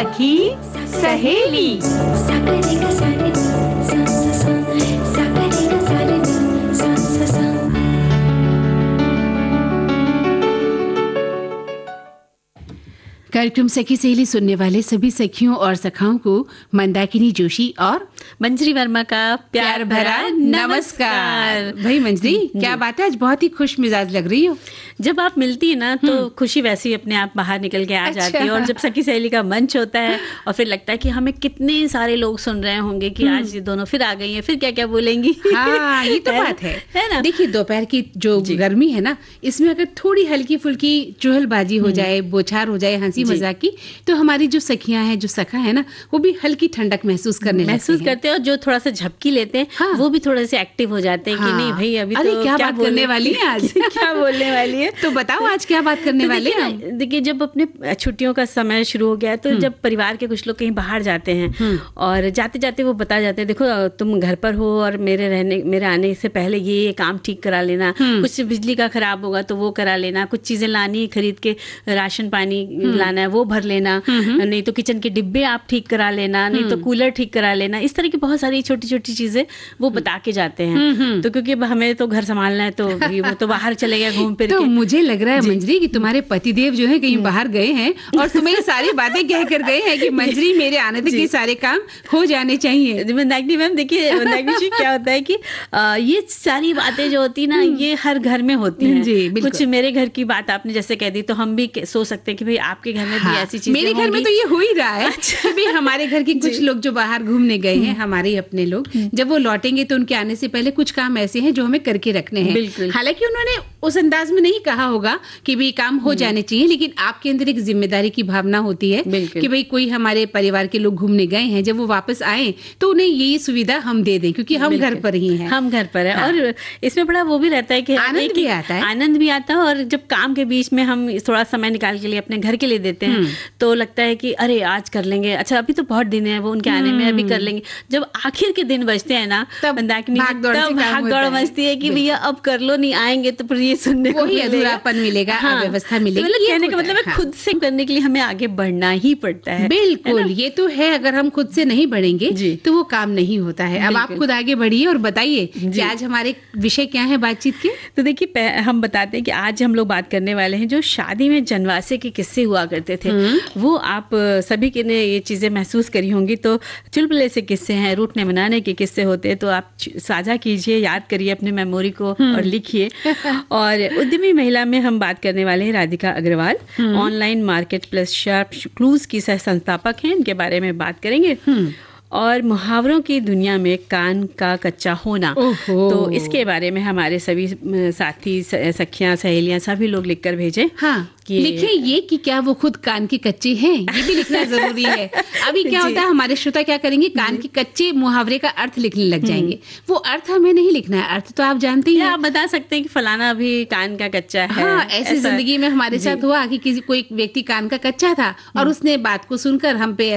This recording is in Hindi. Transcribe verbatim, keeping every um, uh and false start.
सखी सहेली। कार्यक्रम सखी सहेली सुनने वाले सभी सखियों और सखाओं को मंदाकिनी जोशी और मंजरी वर्मा का प्यार भरा नमस्कार। भाई मंजरी, क्या बात है, आज बहुत ही खुश मिजाज लग रही हो। जब आप मिलती है ना तो खुशी वैसे ही अपने आप बाहर निकल के आ अच्छा। जाती है। और जब सखी सहेली का मंच होता है और फिर लगता है कि हमें कितने सारे लोग सुन रहे होंगे कि आज ये दोनों फिर आ गई हैं, फिर क्या क्या बोलेंगी। हाँ, ये तो बात है, है ना। देखिए दोपहर की जो गर्मी है ना, इसमें अगर थोड़ी हल्की फुल्की चुहलबाजी हो जाए, बोछार हो जाए, हंसी मजाक की, तो हमारी जो सखियां हैं, जो सखा है ना, वो भी हल्की ठंडक महसूस करने महसूस लगते हैं। करते हैं। और जो थोड़ा सा झपकी लेते हैं हाँ। वो भी थोड़े से एक्टिव हो जाते हैं कि हाँ। नहीं भाई अभी अरे तो क्या क्या बात करने वाली है आज। क्या बोलने वाली है, तो बताओ आज क्या बात करने तो वाले देखिए हैं ना, देखिए जब अपने छुट्टियों का समय शुरू हो गया तो जब परिवार के कुछ लोग कहीं बाहर जाते हैं और जाते जाते वो बता जाते हैं, देखो तुम घर पर हो और मेरे रहने मेरे आने से पहले ये ये काम ठीक करा लेना, कुछ बिजली का खराब होगा तो वो करा लेना, कुछ चीजें लानी खरीद के, राशन पानी लाना है वो भर लेना, नहीं तो किचन के डिब्बे आप ठीक करा लेना, नहीं तो कूलर ठीक करा लेना। इस तरह की बहुत सारी छोटी छोटी चीजें वो बता के जाते हैं। तो क्योंकि हमें तो घर संभालना है तो वो तो बाहर चले गए घूम फिर तो के। मुझे लग रहा है मंजरी कि तुम्हारे पतिदेव जो है कहीं बाहर गए हैं और तुम्हें ये सारी बातें कह कर गए हैं कि मंजरी मेरे आने तक ये सारे काम हो जाने चाहिए। मंदाकिनी मैम देखिए, मंदाकिनी जी क्या होता है कि आ, ये सारी बातें जो होती ना ये हर घर में होती हैं। जी, बिल्कुल। कुछ मेरे घर की बात आपने जैसे कह दी तो हम भी सोच सकते हैं कि भाई आपके घर में हाँ, भी ऐसी चीजें मेरे घर में तो ये हो ही रहा है कि भाई हमारे घर के कुछ लोग जो बाहर घूमने गए हैं, हमारे ही अपने लोग, जब वो लौटेंगे तो उनके आने से पहले कुछ काम ऐसे हैं जो हमें करके रखने हैं। बिल्कुल। हालांकि उन्होंने उस अंदाज में नहीं कहा होगा कि भाई काम हो जाने चाहिए, लेकिन आपके अंदर एक जिम्मेदारी की भावना होती है कि भाई कोई हमारे परिवार के लोग घूमने गए हैं, जब वो वापस आए तो उन्हें ये सुविधा हम दे दें, क्योंकि हम घर पर ही हैं। हम घर पर है। हाँ। और इसमें बड़ा वो भी रहता है कि आनंद भी आता है आनंद भी आता है। और जब काम के बीच में हम थोड़ा समय निकाल के लिए अपने घर के लिए देते हैं तो लगता है कि अरे आज कर लेंगे, अच्छा अभी तो बहुत दिन है, वो उनके आने में अभी कर लेंगे। जब आखिर के दिन बचते हैं ना तब भाग दौड़ मचती है कि भैया अब कर लो, नहीं आएंगे तो फिर ये सुनने को अधूरापन मिलेगा, अव्यवस्था मिलेगी। मतलब कहने का मतलब है खुद से करने के लिए हमें आगे बढ़ना ही पड़ता है। बिल्कुल, ये तो है। अगर हम खुद से नहीं बढ़ेंगे तो वो काम नहीं होता है। अब आप खुद आगे बढ़िए और बताइए कि आज हमारे विषय क्या है बातचीत के। तो देखिए हम बताते हैं कि आज हम लोग बात करने वाले हैं जो शादी में जनवासे के किस्से हुआ करते थे। वो आप सभी के ने ये चीजें महसूस करी होंगी। तो चुलबुले से किस्से हैं, रूठने मनाने के किस्से होते हैं, तो आप साझा कीजिए, याद करिए अपने मेमोरी को और लिखिए। और उद्यमी महिला में हम बात करने वाले हैं Radhika Agarwal, online market place sharp clues की सह संस्थापक हैं, इनके बारे में बात करेंगे। और मुहावरों की दुनिया में कान का कच्चा होना, तो इसके बारे में हमारे सभी साथी सखियां सहेलियां सभी लोग लिखकर भेजें। हाँ, लिखे ये कि क्या वो खुद कान के कच्चे हैं, ये भी लिखना जरूरी है। अभी क्या होता है, हमारे श्रोता क्या करेंगे, कान के कच्चे मुहावरे का अर्थ लिखने लग जाएंगे। वो अर्थ हमें नहीं लिखना है, अर्थ तो आप जानते ही हैं। आप बता सकते हैं कि फलाना अभी कान का कच्चा है। हाँ, ऐसी जिंदगी में हमारे साथ हुआ कि किसी कोई व्यक्ति कान का कच्चा था और उसने बात को सुनकर हम पे